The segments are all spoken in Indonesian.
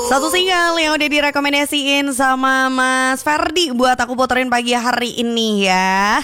Satu single yang udah direkomendasiin sama Mas Ferdi buat aku puterin pagi hari ini ya.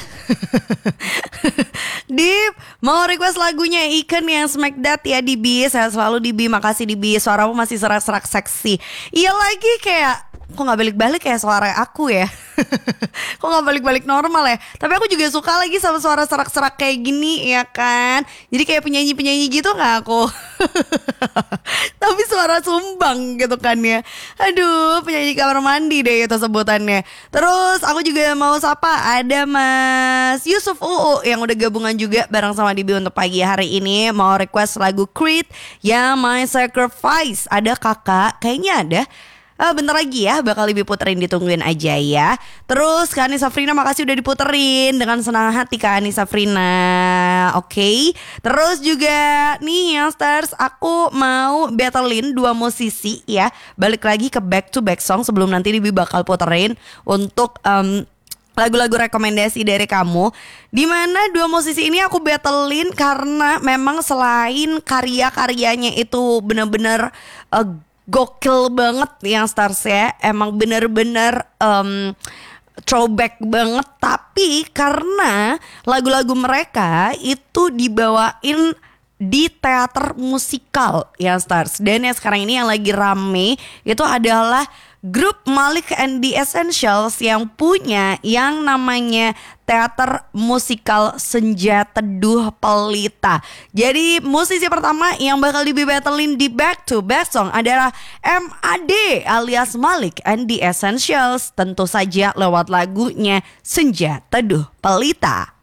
Dip, mau request lagunya Iken yang Smack That ya Dibi. Saya selalu Dibi, makasih Dibi. Suaramu masih serak-serak seksi. Iya lagi kayak kok gak balik-balik kayak suara aku ya. Kok gak balik-balik normal ya. Tapi aku juga suka lagi sama suara serak-serak kayak gini ya kan. Jadi kayak penyanyi-penyanyi gitu gak aku. Tapi suara sumbang gitu kan ya. Aduh, penyanyi kamar mandi deh itu sebutannya. Terus aku juga mau sapa ada Mas Yusuf UU yang udah gabungan juga bareng sama Dibi untuk pagi hari ini. Mau request lagu Creed yang My Sacrifice. Ada kakak, kayaknya ada. Bentar lagi ya bakal Bibi puterin, ditungguin aja ya. Terus Kak Ani Safrina makasih udah diputerin. Dengan senang hati Kak Ani Safrina. Oke. Terus juga nih Youngsters, aku mau battlein dua musisi ya. Balik lagi ke back to back song sebelum nanti Bibi bakal puterin untuk lagu-lagu rekomendasi dari kamu. Dimana dua musisi ini aku battlein karena memang selain karya-karyanya itu benar-benar gokil banget yang Stars ya. Emang bener-bener throwback banget. Tapi karena lagu-lagu mereka itu dibawain di teater musikal yang Stars. Dan yang sekarang ini yang lagi rame itu adalah grup Malik and the Essentials yang punya yang namanya teater musikal Senja Teduh Pelita. Jadi musisi pertama yang bakal dibattlein di back to back song adalah MAD alias Malik and the Essentials. Tentu saja lewat lagunya Senja Teduh Pelita.